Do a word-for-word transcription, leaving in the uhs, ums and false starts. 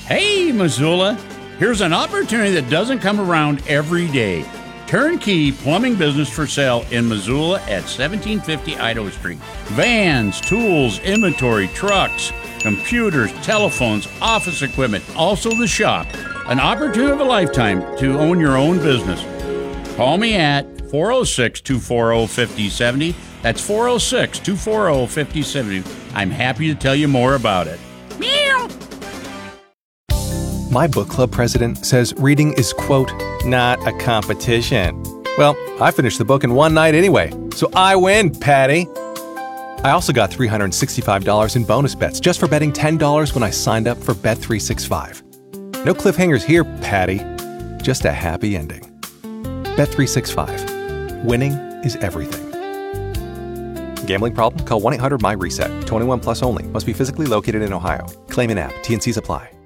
Hey, Missoula. Here's an opportunity that doesn't come around every day. Turnkey plumbing business for sale in Missoula at seventeen fifty Idaho Street. Vans, tools, inventory, trucks, computers, telephones, office equipment, also the shop. An opportunity of a lifetime to own your own business. Call me at four oh six, two four oh, five oh seven oh. That's four oh six, two four oh, five oh seven oh. I'm happy to tell you more about it. Meow. My book club president says reading is, quote, not a competition. Well, I finished the book in one night anyway, so I win, Patty. I also got three hundred sixty-five dollars in bonus bets just for betting ten dollars when I signed up for Bet three sixty-five. No cliffhangers here, Patty. Just a happy ending. Bet three sixty-five. Winning is everything. Gambling problem? Call one eight hundred M Y RESET. twenty-one plus only. Must be physically located in Ohio. Claim in app. T and Cs apply.